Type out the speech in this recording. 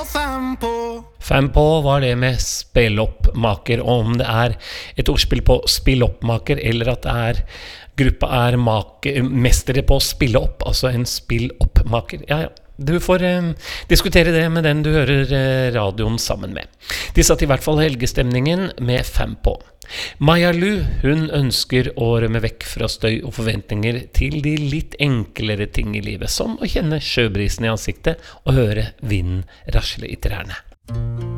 Fem på var det med spilloppmaker, og om det et ordspill på spilloppmaker, eller at gruppa mestere på å spille opp, altså en spilloppmaker. Ja. Du får diskutere det med den du hører radioen sammen med. De satt i hvert fall helgestemningen med fem på. Maja Lu, hun ønsker å rømme vekk fra støy og forventninger til de litt enklere ting i livet, som å kjenne sjøbrisen i ansiktet og høre vinden rasle i trærne.